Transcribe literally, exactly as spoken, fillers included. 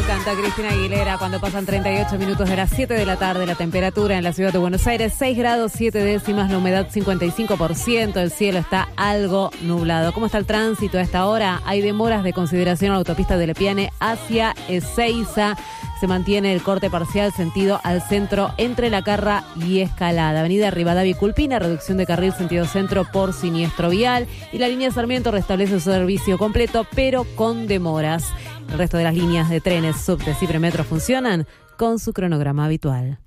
canta Cristina Aguilera cuando pasan treinta y ocho minutos de las siete de la tarde. La temperatura en la ciudad de Buenos Aires, seis grados siete décimas, la humedad cincuenta y cinco por ciento, el cielo está algo nublado. ¿Cómo está el tránsito a esta hora? Hay demoras de consideración a la autopista de Lepiane hacia Ezeiza. Se mantiene el corte parcial sentido al centro entre La Carra y Escalada. Avenida Rivadavia y Culpina, reducción de carril sentido centro por siniestro vial. Y la línea Sarmiento restablece su servicio completo, pero con demoras. El resto de las líneas de trenes, subtes y premetro funcionan con su cronograma habitual.